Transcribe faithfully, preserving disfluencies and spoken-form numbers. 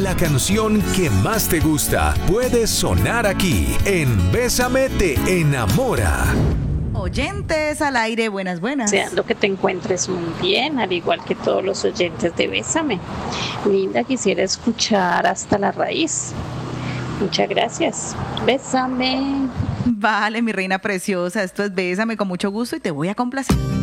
La canción que más te gusta puede sonar aquí en Bésame te enamora. Oyentes al aire, buenas, buenas. Deseando que te encuentres muy bien, al igual que todos los oyentes de Bésame. Linda, quisiera escuchar Hasta la Raíz. Muchas gracias. Bésame. Vale, mi reina preciosa, esto es Bésame con mucho gusto y te voy a complacer.